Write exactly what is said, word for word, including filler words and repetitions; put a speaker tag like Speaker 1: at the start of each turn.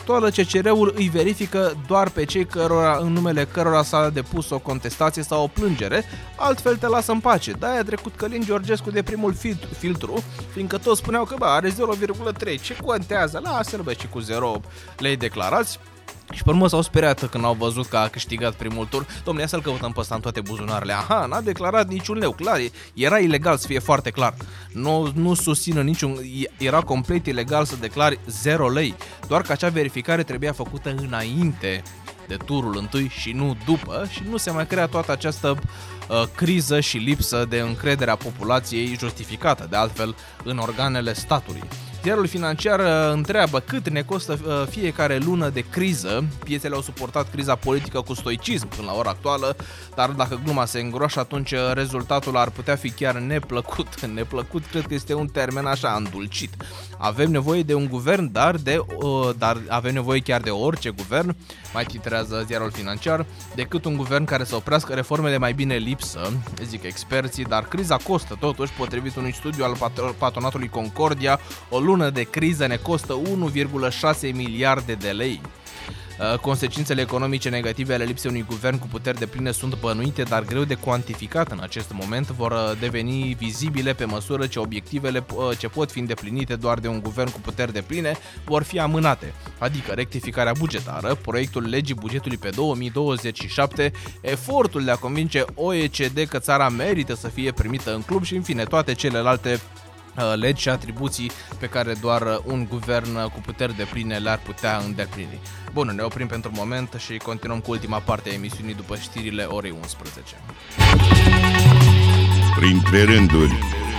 Speaker 1: actuală, C C R-ul îi verifică doar pe cei cărora, în numele cărora s-a depus o contestație sau o plângere, altfel te lasă în pace. De-aia a trecut Călin Georgescu de primul filtru, fiindcă toți spuneau că bă, are zero virgulă trei, ce contează, lasă-l bă și cu zero lei declarați. Și pe urmă s-au speriat când au văzut că a câștigat primul tur. Dom'le, ia să-l căutăm pe ăsta în toate buzunarele. Aha, n-a declarat niciun leu, clar, era ilegal, să fie foarte clar. Nu, nu susțină niciun, era complet ilegal să declari zero lei. Doar că acea verificare trebuia făcută înainte de turul întâi și nu după, și nu se mai crea toată această uh, criză și lipsă de încredere a populației justificată, de altfel, în organele statului. Ziarul Financiar întreabă cât ne costă fiecare lună de criză. Piețele au suportat criza politică cu stoicism până la ora actuală, dar dacă gluma se îngroașă, atunci rezultatul ar putea fi chiar neplăcut. Neplăcut cred că este un termen așa îndulcit. Avem nevoie de un guvern, dar, de, dar avem nevoie chiar de orice guvern, mai titrează Ziarul Financiar, decât un guvern care să oprească reformele mai bine lipsă, zic experții, dar criza costă totuși, potrivit unui studiu al patronatului Concordia, o lună de criză ne costă unu virgulă șase miliarde de lei. Consecințele economice negative ale lipsei unui guvern cu puteri depline sunt bănuite, dar greu de cuantificat în acest moment, vor deveni vizibile pe măsură ce obiectivele ce pot fi îndeplinite doar de un guvern cu puteri depline vor fi amânate, adică rectificarea bugetară, proiectul legii bugetului pe două mii douăzeci și șapte, efortul de a convinge O E C D că țara merită să fie primită în club și, în fine, toate celelalte legi și atribuții pe care doar un guvern cu puteri depline le-ar putea îndeplini. Bun, ne oprim pentru moment și continuăm cu ultima parte a emisiunii după știrile orei unsprezece.
Speaker 2: Printre rânduri.